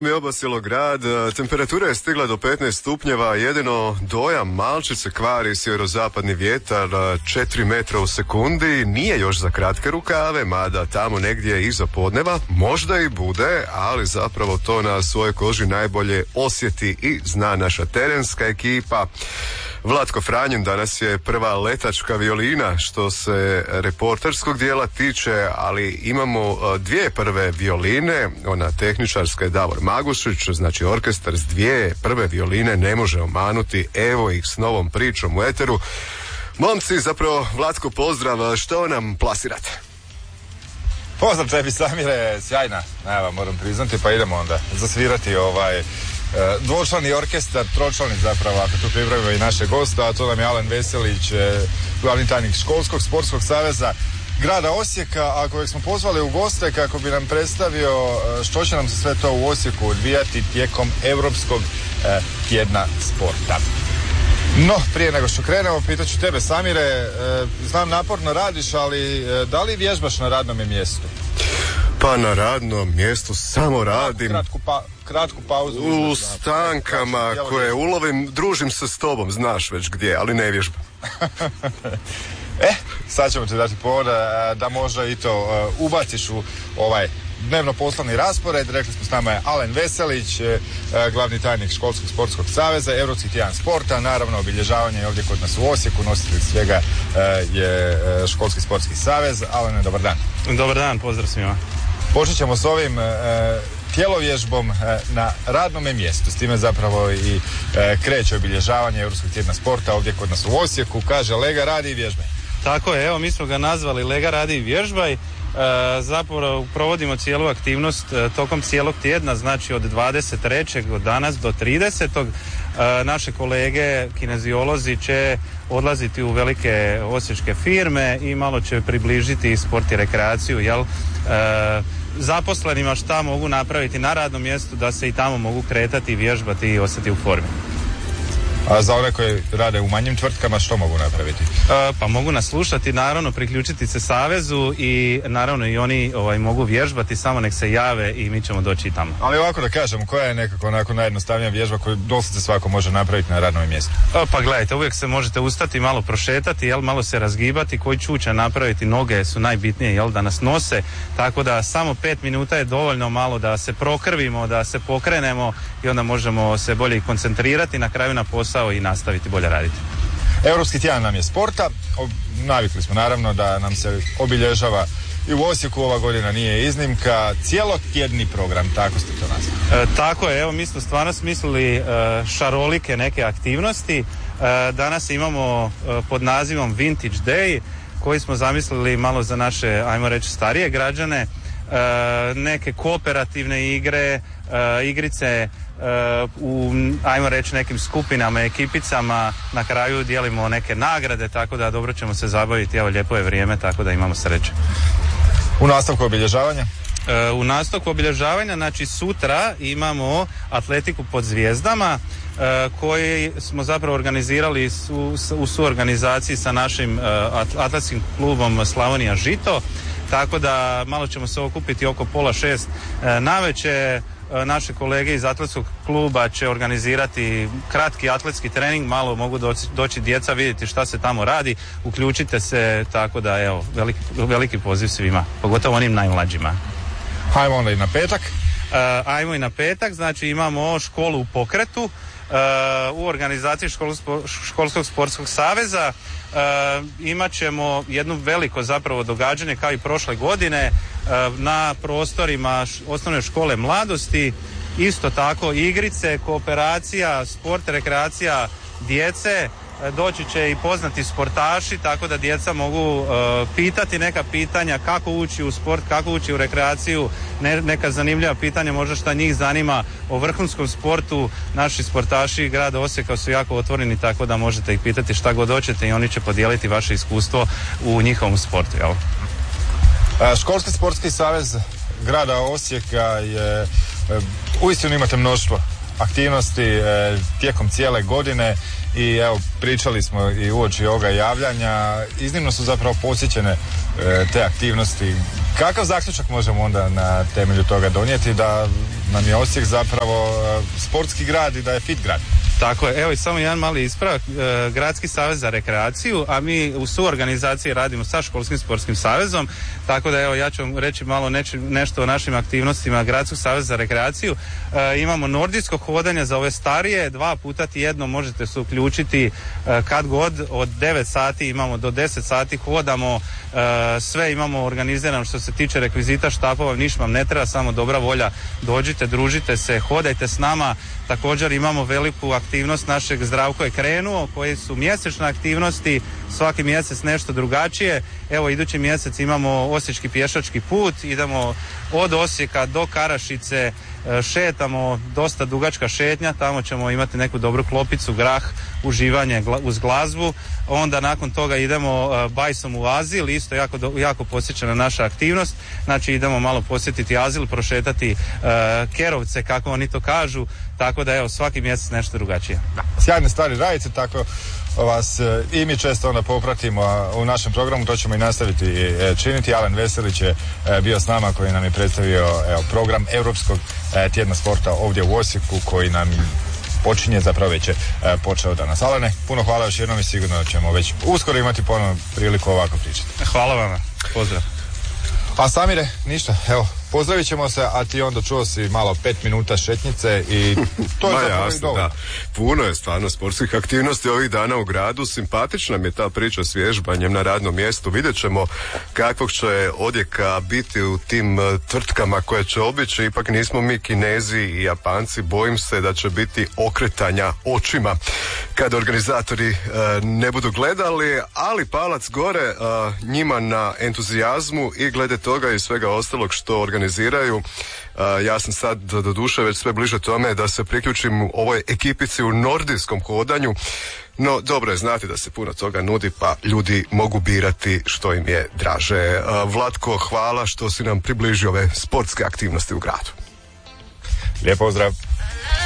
Mi obasilo grad, temperatura je stigla do 15 stupnjeva, jedino dojam malčice kvari sjeverozapadni vjetar 4 metra u sekundi, nije još za kratke rukave, mada tamo negdje iza podneva možda i bude, ali zapravo to na svojoj koži najbolje osjeti i zna naša terenska ekipa. Vlatko Franjin danas je prva letačka violina što se reporterskog dijela tiče, ali imamo dvije prve violine, ona tehničarska je Davor Magušić, znači orkestar s dvije prve violine ne može omanuti, evo ih s novom pričom u eteru. Momci, zapravo Vlatko, pozdrav, što nam plasirate? Pozdrav tebi, Samire, sjajna najava, moram priznati, pa idemo onda zasvirati dvočlani orkestar, tročlani zapravo, ako tu pripremimo i naše gosta, a to nam je Alen Veselić, glavni tajnik Školskog sportskog saveza grada Osijeka, a kojeg smo pozvali u goste kako bi nam predstavio što će nam se sve to u Osijeku odvijati tijekom Europskog tjedna sporta. No, prije nego što krenemo, pitaću tebe, Samire, znam naporno radiš, ali da li vježbaš na radnom mjestu? Pa na radnom mjestu samo radim. Kratku pauzu. U stankama koje ulovim, družim se s tobom, znaš već gdje, ali ne vježbam. Sad ćemo ti dati povod da možda i to ubaciš u ovaj dnevno poslovni raspored. Rekli smo, s nama je Alen Veselić, glavni tajnik Školskog sportskog saveza, Europski tjedan sporta, naravno obilježavanje ovdje kod nas u Osijeku, nositelj svega je Školski sportski savez. Alene, dobar dan. Dobar dan, pozdrav svima. Počet ćemo s ovim tjelovježbom na radnome mjestu. S time zapravo i kreće obilježavanje Europskog tjedna sporta ovdje kod nas u Osijeku. Kaže, lega, radi i vježbaj. Tako je, evo mi smo ga nazvali lega, radi i vježbaj. Zapravo provodimo cijelu aktivnost tokom cijelog tjedna, znači od 23. od danas do 30. Naše kolege kineziolozi će odlaziti u velike osječke firme i malo će približiti sport i rekreaciju, zaposlenima šta mogu napraviti na radnom mjestu da se i tamo mogu kretati, vježbati i ostati u formi. A za one koji rade u manjim tvrtkama što mogu napraviti? Pa mogu nas slušati, naravno priključiti se savezu i naravno i oni mogu vježbati, samo nek se jave i mi ćemo doći i tamo. Ali ovako da kažem, koja je nekako onako najjednostavnija vježba koju doslovce svako može napraviti na radnom mjestu? Pa gledajte, uvijek se možete ustati, malo prošetati, malo se razgibati, koji čuča napraviti, noge su najbitnije, da nas nose, tako da samo 5 minuta je dovoljno malo da se prokrvimo, da se pokrenemo i onda možemo se bolje koncentrirati na kraju na posao i nastaviti bolje raditi. Europski tjedan nam je sporta, navikli smo naravno da nam se obilježava i u Osijeku, ova godina nije iznimka, cijelotjedni program, tako ste to nazvali. Tako je, evo mi smo stvarno smislili šarolike neke aktivnosti. Danas imamo pod nazivom Vintage Day, koji smo zamislili malo za naše, ajmo reći, starije građane, neke kooperativne igre, igrice u, ajmo reći, nekim skupinama, ekipicama, na kraju dijelimo neke nagrade, tako da dobro ćemo se zabaviti, evo lijepo je vrijeme, tako da imamo sreće. U nastavku obilježavanja? U nastavku obilježavanja, znači sutra imamo atletiku pod zvijezdama, koji smo zapravo organizirali u suorganizaciji sa našim atletskim klubom Slavonija Žito, tako da malo ćemo se okupiti oko 5:30 navečer. Naše kolege iz atletskog kluba će organizirati kratki atletski trening, malo mogu doći djeca vidjeti šta se tamo radi, uključite se, tako da evo, veliki poziv svima, pogotovo onim najmlađima. Hajmo onda i na petak. Ajmo i na petak, znači imamo školu u pokretu u organizaciji Školskog sportskog saveza. Imat ćemo jedno veliko zapravo događanje kao i prošle godine na prostorima osnovne škole mladosti, isto tako igrice, kooperacija, sport, rekreacija djece, doći će i poznati sportaši, tako da djeca mogu pitati neka pitanja kako ući u sport, kako ući u rekreaciju, neka zanimljiva pitanja, možda šta njih zanima o vrhunskom sportu. Naši sportaši grada Osijeka su jako otvoreni, tako da možete ih pitati šta god hoćete i oni će podijeliti vaše iskustvo u njihovom sportu. Jel? Školski sportski savez grada Osijeka je, uistinu imate mnoštvo aktivnosti tijekom cijele godine i evo, pričali smo i uoči ovoga javljanja, iznimno su zapravo posjećene te aktivnosti. Kakav zaključak možemo onda na temelju toga donijeti da nam je Osijek zapravo sportski grad i da je fit grad. Tako je, evo i samo jedan mali ispravak, Gradski savez za rekreaciju, a mi u suorganizaciji radimo sa Školskim sportskim savezom, tako da evo ja ću vam reći malo nešto o našim aktivnostima Gradskog saveza za rekreaciju. Imamo nordijsko hodanje za ove starije, 2 puta tjedno možete se uključiti kad god, od 9 sati imamo do 10 sati hodamo, sve imamo organizirano što se tiče rekvizita, štapova, ništa vam ne treba, samo dobra volja, dođite, družite se, hodajte s nama. Također imamo veliku aktivnost našeg Zdravko je krenuo, koji su mjesečne aktivnosti, svaki mjesec nešto drugačije. Evo idući mjesec imamo Osječki pješački put, idemo od Osijeka do Karašice, šetamo, dosta dugačka šetnja, tamo ćemo imati neku dobru klopicu, grah, uživanje uz glazbu. Onda nakon toga idemo bajsom u azil, isto jako posjećana naša aktivnost. Znači idemo malo posjetiti azil, prošetati kerovce, kako oni to kažu, tako da evo svaki mjesec nešto drugačije. Sjajne stvari radite, tako vas i mi često onda popratimo u našem programu, to ćemo i nastaviti činiti. Alen Veselić je bio s nama, koji nam je predstavio program Europskog tjedna sporta ovdje u Osijeku, koji nam počinje, zapravo već je počeo danas. Alene, puno hvala još jednom i sigurno ćemo već uskoro imati ponovno priliku ovako pričati. Hvala vama, pozdrav. A Samire, ništa, evo, pozdravit ćemo se, a ti onda čuo si malo 5 minuta šetnjice i to je zapravo i dovoljno. Da. Puno je stvarno sportskih aktivnosti ovih dana u gradu, simpatična mi je ta priča s vježbanjem na radnom mjestu, vidjet ćemo kakvog će odjeka biti u tim tvrtkama koje će obići, ipak nismo mi Kinezi i Japanci, bojim se da će biti okretanja očima kad organizatori ne budu gledali, ali palac gore njima na entuzijazmu i glede toga i svega ostalog što organiziraju. Ja sam sad do duše već sve bliže tome da se priključim ovoj ekipici u nordijskom hodanju, no dobro je znati da se puno toga nudi, pa ljudi mogu birati što im je draže. Vlatko, hvala što si nam približio ove sportske aktivnosti u gradu. Lijep pozdrav.